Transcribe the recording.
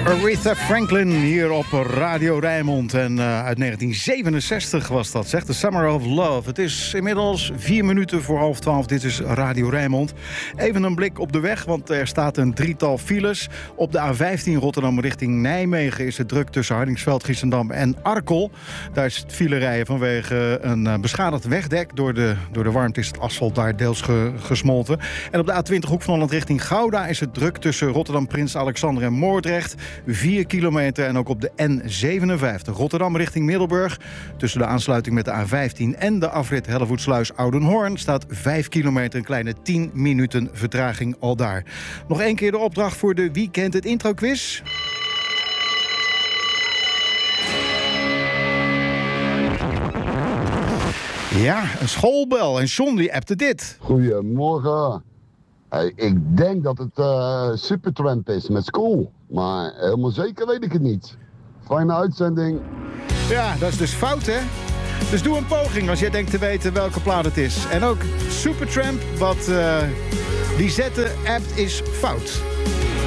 Aretha Franklin hier op Radio Rijnmond. En uit 1967 was dat, zegt The Summer of Love. Het is inmiddels 4 minuten voor 11:30. Dit is Radio Rijnmond. Even een blik op de weg, want er staat een drietal files. Op de A15 Rotterdam richting Nijmegen is het druk tussen Hardingsveld, Giessendam en Arkel. Daar is het file rijden vanwege een beschadigd wegdek. Door de warmte is het asfalt daar deels gesmolten. En op de A20 Hoek van Holland richting Gouda is het druk tussen Rotterdam, Prins Alexander en Moordrecht. 4 kilometer en ook op de N57 Rotterdam richting Middelburg. Tussen de aansluiting met de A15 en de afrit Hellevoetsluis Oudenhoorn staat 5 kilometer, een kleine 10 minuten vertraging al daar. Nog 1 keer de opdracht voor de Wie kent het intro quiz. Ja, een schoolbel. En John die appte dit. Goedemorgen. Hey, ik denk dat het Supertramp is met School. Maar helemaal zeker weet ik het niet. Fijne uitzending. Ja, dat is dus fout, hè? Dus doe een poging als jij denkt te weten welke plaat het is. En ook Supertramp, wat die zette appt, is fout.